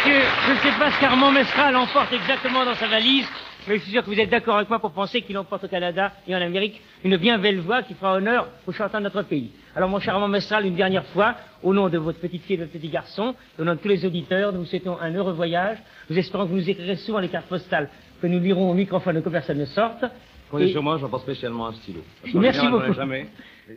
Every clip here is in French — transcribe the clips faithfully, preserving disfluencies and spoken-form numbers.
messieurs, je ne sais pas ce qu'Armand Mestral emporte exactement dans sa valise, mais je suis sûr que vous êtes d'accord avec moi pour penser qu'il emporte au Canada et en Amérique une bien belle voix qui fera honneur aux chanteurs de notre pays. Alors mon cher Armand Mestral, une dernière fois, au nom de votre petite fille et de votre petit garçon, au nom de tous les auditeurs, nous vous souhaitons un heureux voyage. Nous espérons que vous nous écrirez souvent les cartes postales que nous lirons au microphone que personne ne sorte. Comptez sur moi, j'emporte spécialement un stylo. Merci beaucoup. Jamais.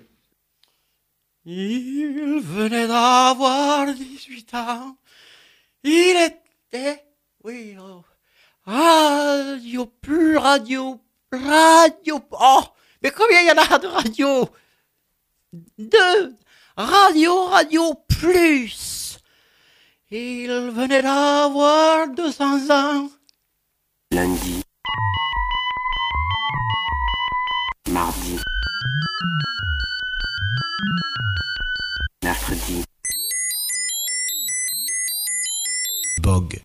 Il venait d'avoir dix-huit ans. Il était, oui, oh, radio, plus radio, radio, oh, mais combien il y en a de radio? Deux, radio, radio, plus. Il venait d'avoir deux cents ans. Lundi, mardi, mercredi, Bog.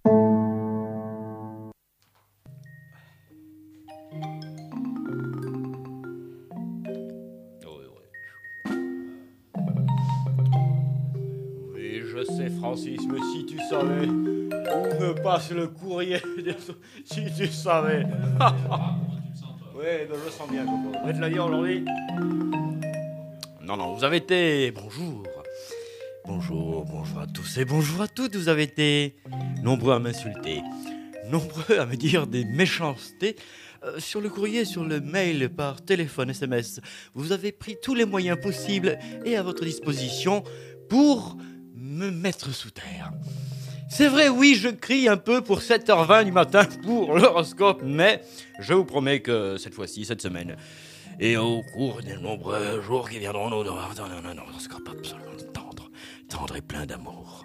Oui, je sais, Francis, mais si tu savais où me passe le courrier, des... si tu savais. Oui, ben je le sens bien, Coco. Vous êtes la dire aujourd'hui? Non, non, vous avez été... Bonjour. Bonjour, bonjour à tous et bonjour à toutes. Vous avez été nombreux à m'insulter, nombreux à me dire des méchancetés euh, sur le courrier, sur le mail, par téléphone, S M S. Vous avez pris tous les moyens possibles et à votre disposition pour me mettre sous terre. C'est vrai, oui, je crie un peu pour sept heures vingt du matin pour l'horoscope, mais je vous promets que cette fois-ci, cette semaine, et au cours des nombreux jours qui viendront, nous aurons un horoscope absolument tendre, tendre et plein d'amour.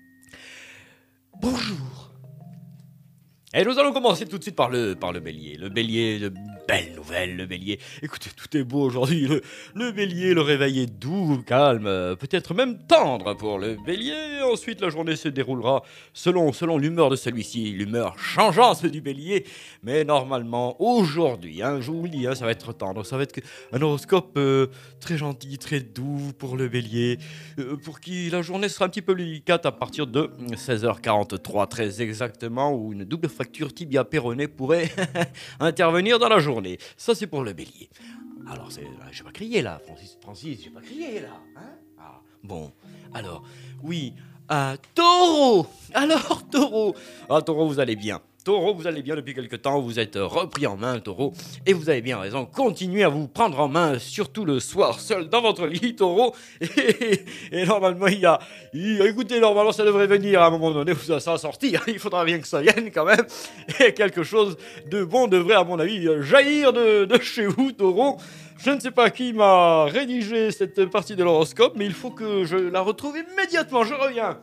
Bonjour. Et nous allons commencer tout de suite par le, par le bélier. Le bélier, de belles nouvelles, le bélier. Écoutez, tout est beau aujourd'hui. Le, le bélier, le réveil est doux, calme, peut-être même tendre pour le bélier. Ensuite, la journée se déroulera selon, selon l'humeur de celui-ci, l'humeur changeante du bélier. Mais normalement, aujourd'hui, hein, je vous le dis, hein, ça va être tendre. Ça va être un horoscope euh, très gentil, très doux pour le bélier, euh, pour qui la journée sera un petit peu délicate à partir de seize heures quarante-trois, très exactement, où une double fracture tibia-péroné pourrait intervenir dans la journée. Ça, c'est pour le bélier. Alors, c'est, j'ai pas crié là, Francis, Francis, j'ai pas crié là. Hein ah, bon, alors, oui, un taureau. Alors, taureau. Ah, taureau, vous allez bien. Taureau, vous allez bien depuis quelque temps, vous êtes repris en main, taureau, et vous avez bien raison, continuez à vous prendre en main, surtout le soir, seul dans votre lit, taureau, et, et normalement, il y a, il, écoutez, normalement, ça devrait venir à un moment donné, ça va sortir, il faudra bien que ça vienne quand même, et quelque chose de bon devrait, à mon avis, jaillir de, de chez vous, taureau. Je ne sais pas qui m'a rédigé cette partie de l'horoscope, mais il faut que je la retrouve immédiatement, je reviens.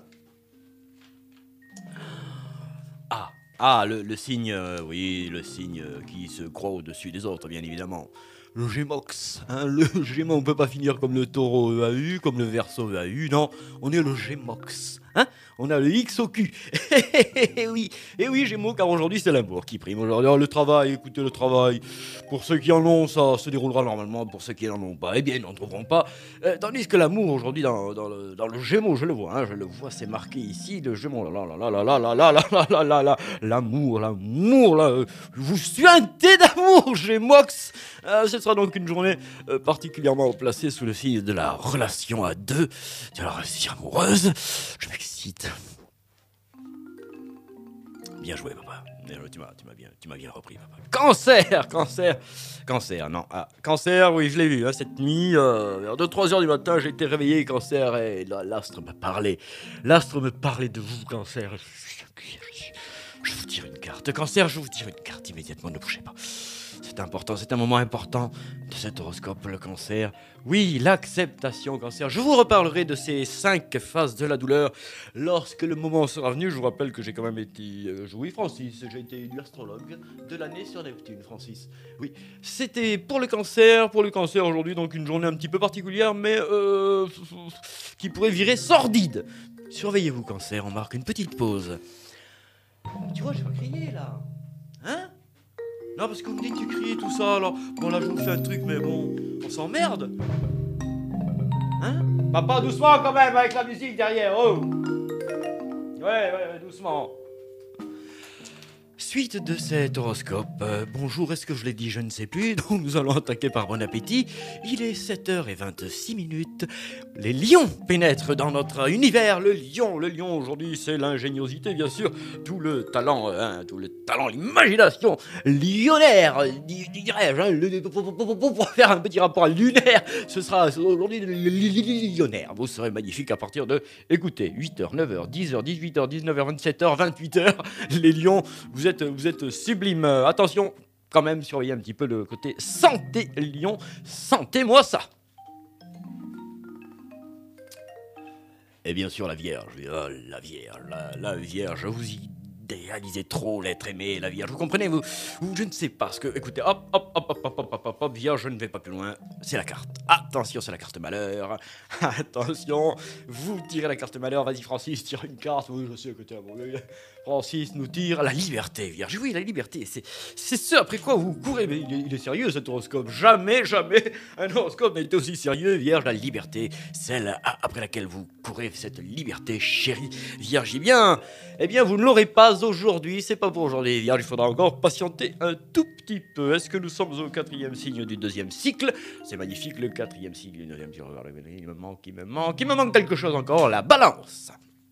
Ah. Ah, le, le signe, euh, oui, le signe euh, qui se croit au-dessus des autres, bien évidemment. Le Gémox, hein, le Gémeaux, on peut pas finir comme le taureau E A U, comme le Verseau E A U, non, on est le Gémox, hein, on a le X au cul. Et oui, et oui, Gémeaux, car aujourd'hui c'est l'amour qui prime. Aujourd'hui, oh, le travail, écoutez, le travail, pour ceux qui en ont, ça se déroulera normalement, pour ceux qui n'en ont pas, eh bien, ils n'en trouveront pas. Euh, tandis que l'amour, aujourd'hui, dans, dans, le, dans le Gémeaux, je le vois, hein, je le vois, c'est marqué ici, le Gémeaux, là, là, là, là, là, là, là, là, là, là, là, là, l'amour, l'amour, là, euh, vous suintez d'amour, Gémox. Euh, ce sera donc une journée euh, particulièrement placée sous le signe de la relation à deux, de la relation amoureuse. Je m'excite. Bien joué, papa. Tu m'as, tu m'as bien, tu m'as bien repris, papa. Cancer, cancer, cancer. Non, ah, cancer. Oui, je l'ai vu. Hein, cette nuit, euh, vers deux trois heures du matin, j'ai été réveillé. Cancer, et là, l'astre me parlait. L'astre me parlait de vous, cancer. Je vous tire une carte, cancer. Je vous tire une carte immédiatement. Ne bougez pas. C'est important, c'est un moment important de cet horoscope, le cancer. Oui, l'acceptation, cancer. Je vous reparlerai de ces cinq phases de la douleur lorsque le moment sera venu. Je vous rappelle que j'ai quand même été... Euh, oui, Francis, j'ai été élu astrologue de l'année sur Neptune, Francis. Oui, c'était pour le cancer, pour le cancer aujourd'hui, donc une journée un petit peu particulière, mais euh, qui pourrait virer sordide. Surveillez-vous, cancer, on marque une petite pause. Tu vois, j'ai pas crié, là. Hein ? Non, parce que vous me dites que tu cries tout ça, alors... Bon, là, je vous fais un truc, mais bon... On s'emmerde. Hein? Papa, doucement, quand même, avec la musique derrière, oh! Ouais, ouais, ouais, doucement. Suite de cet horoscope, euh, bonjour, est-ce que je l'ai dit, je ne sais plus, donc nous allons attaquer par bon appétit. Il est sept heures vingt-six minutes. Les lions pénètrent dans notre univers. Le lion, le lion aujourd'hui, c'est l'ingéniosité, bien sûr, tout le talent, hein, tout le talent, l'imagination lionnaire, di- dirais-je, hein, le- pour, pour- pour- pour faire un petit rapport lunaire, ce sera aujourd'hui le lionnaire. Vous serez magnifique à partir de, écoutez, huit heures, neuf heures, dix heures, dix-huit heures, dix-neuf heures, vingt-sept heures, vingt-huit heures, les lions, vous êtes Vous êtes sublime. Euh, Attention, quand même, surveillez un petit peu le côté santé, lion. Sentez-moi ça. Et bien sûr, la Vierge. Oh, la Vierge, la, la Vierge, vous y idéalisez trop l'être aimé, la Vierge. Vous comprenez, vous, vous, je ne sais pas ce que... Écoutez, hop, hop, hop, hop, hop, hop, hop, hop, Vierge, je ne vais pas plus loin. C'est la carte. Attention, c'est la carte malheur. Attention, vous tirez la carte malheur. Vas-y, Francis, tire une carte. Oui, je sais à côté à mon œil. Francis nous tire la liberté, Vierge. Oui, la liberté, c'est, c'est ce après quoi vous courez. Mais il est, il est sérieux, cet horoscope. Jamais, jamais un horoscope n'a été aussi sérieux, Vierge. La liberté, celle après laquelle vous courez, cette liberté, chérie Vierge. Eh bien, eh bien, vous ne l'aurez pas aujourd'hui. C'est pas pour aujourd'hui, Vierge. Il faudra encore patienter un tout petit peu. Est-ce que nous sommes au quatrième signe du deuxième cycle? C'est magnifique, le quatrième signe du deuxième cycle. Il me manque, il me manque, il me manque quelque chose encore. La balance.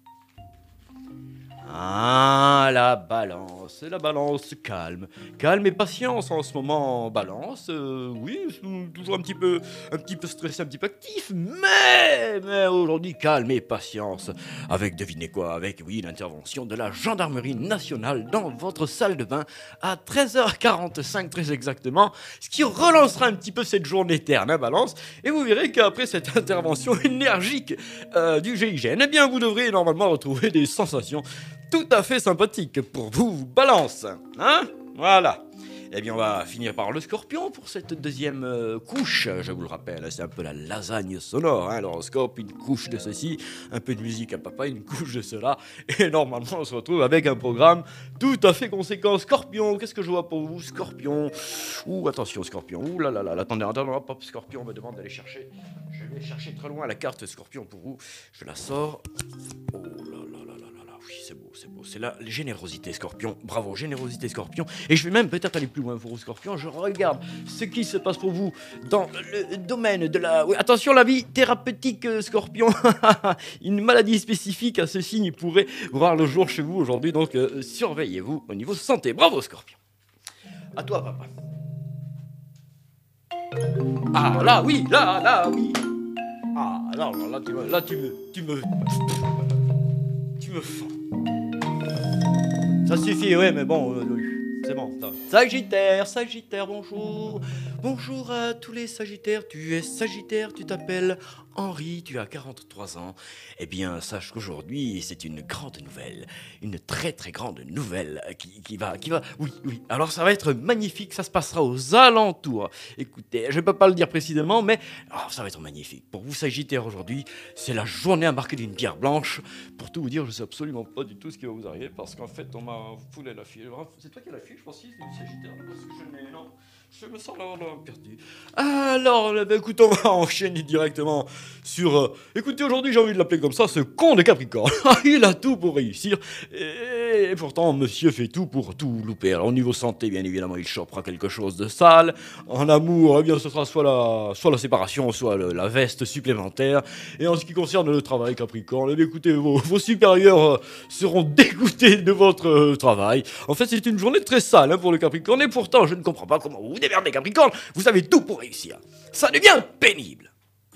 Ah, la balance, la balance, calme, calme et patience en ce moment, balance, euh, oui, toujours un petit peu, un petit peu stressé, un petit peu actif, mais, mais aujourd'hui, calme et patience, avec, devinez quoi, avec, oui, l'intervention de la gendarmerie nationale dans votre salle de bain à treize heures quarante-cinq, très exactement, ce qui relancera un petit peu cette journée terne, hein, balance, et vous verrez qu'après cette intervention énergique euh, du G I G N, eh bien, vous devrez normalement retrouver des sensations tout à fait sympathique pour vous, balance, hein? Voilà. Eh bien, on va finir par le scorpion pour cette deuxième euh, couche. Je vous le rappelle, c'est un peu la lasagne sonore, hein, l'horoscope, une couche de ceci, un peu de musique à papa, une couche de cela. Et normalement, on se retrouve avec un programme tout à fait conséquent. Scorpion, qu'est-ce que je vois pour vous, Scorpion? Ouh, attention, Scorpion. Ouh là là là, attendez, attendez, hop, Scorpion me demande d'aller chercher. Je vais chercher très loin la carte Scorpion pour vous. Je la sors. Oh là là là là là là, oui, c'est beau, c'est beau. C'est la générosité, Scorpion. Bravo, générosité, Scorpion. Et je vais même peut-être aller plus loin pour vous, Scorpion. Je regarde ce qui se passe pour vous dans le domaine de la... Oui, attention, la vie thérapeutique, Scorpion. Une maladie spécifique à ce signe pourrait voir le jour chez vous aujourd'hui. Donc, euh, surveillez-vous au niveau santé. Bravo, Scorpion. À toi, papa. Ah, là, oui, là, là, oui. Ah, là, là, là, tu me... Là, tu me... Tu me... Tu me fends. Ça suffit, ouais, mais bon, euh, c'est bon. Ça. Sagittaire, Sagittaire, bonjour. Bonjour à tous les Sagittaires. Tu es Sagittaire, tu t'appelles Henri, tu as quarante-trois ans. Eh bien, sache qu'aujourd'hui, c'est une grande nouvelle. Une très très grande nouvelle qui, qui va... qui va. Oui, oui. Alors, ça va être magnifique. Ça se passera aux alentours. Écoutez, je ne peux pas le dire précisément, mais oh, ça va être magnifique. Pour vous, Sagittaire, aujourd'hui, c'est la journée embarquée d'une pierre blanche. Pour tout vous dire, je ne sais absolument pas du tout ce qui va vous arriver parce qu'en fait, on m'a foulé la fiche. C'est toi qui as la fiche, je pense, c'est du Sagittaire. Parce que je n'ai... Non. Je me sens là, là, perdu. Alors, bah, écoute, on va enchaîner directement sur... Euh, écoutez, aujourd'hui, j'ai envie de l'appeler comme ça, ce con de Capricorne. Il a tout pour réussir. Et, et pourtant, monsieur fait tout pour tout louper. Alors, au niveau santé, bien évidemment, il chopera quelque chose de sale. En amour, eh bien, ce sera soit la, soit la séparation, soit le, la veste supplémentaire. Et en ce qui concerne le travail Capricorne, eh bien, écoutez, vos, vos supérieurs euh, seront dégoûtés de votre euh, travail. En fait, c'est une journée très sale hein, pour le Capricorne. Et pourtant, je ne comprends pas comment vous démerdez, Capricorne. Vous avez tout pour réussir. Ça devient pénible.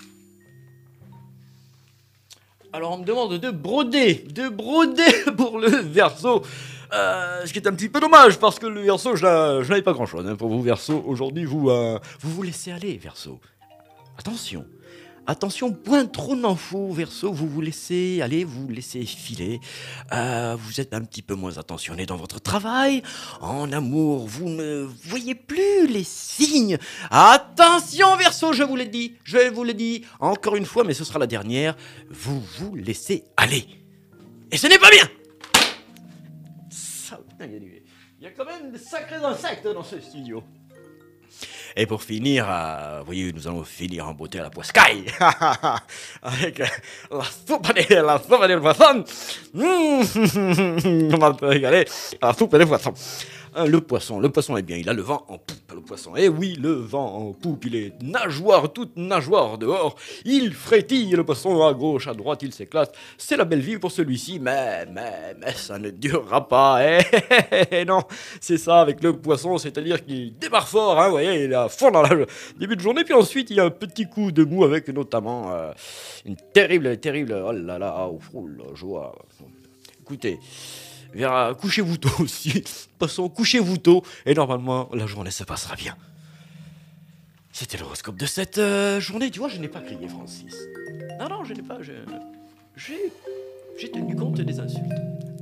Alors on me demande de broder, de broder pour le Verseau. Euh, ce qui est un petit peu dommage parce que le Verseau, je, je n'avais pas grand-chose hein, pour vous, Verseau. Aujourd'hui, vous, euh, vous vous laissez aller, Verseau. Attention. Attention, point trop n'en faut, Verseau, vous vous laissez aller, vous vous laissez filer. Euh, vous êtes un petit peu moins attentionné dans votre travail. En amour, vous ne voyez plus les signes. Attention, Verseau, je vous l'ai dit, je vous l'ai dit, encore une fois, mais ce sera la dernière. Vous vous laissez aller. Et ce n'est pas bien. Ça, il y a quand même de sacrés insectes dans ce studio. Et pour finir, euh, vous voyez, nous allons finir en beauté à la poiscaille. Avec euh, la soupe de la soupe de poisson. Mmh, on va te régaler. La soupe de poisson. Euh, le poisson, le poisson est bien, il a le vent en poupe, le poisson. Eh oui, le vent en poupe, il est nageoire, toute nageoire dehors. Il frétille, le poisson à gauche, à droite, il s'éclate. C'est la belle vie pour celui-ci, mais, mais, mais ça ne durera pas. Eh, eh, eh, eh, non, c'est ça avec le poisson, c'est-à-dire qu'il démarre fort, hein, vous voyez, il est à fond dans le début de journée, puis ensuite il y a un petit coup de mou avec notamment euh, une terrible, terrible, oh là là, oh, oh la joie. Écoutez, Vera, couchez-vous tôt aussi. Passons, couchez-vous tôt. Et normalement, la journée se passera bien. C'était l'horoscope de cette euh, journée. Tu vois, je n'ai pas crié, Francis. Non, non, je n'ai pas. je- J'ai j'ai tenu compte des insultes.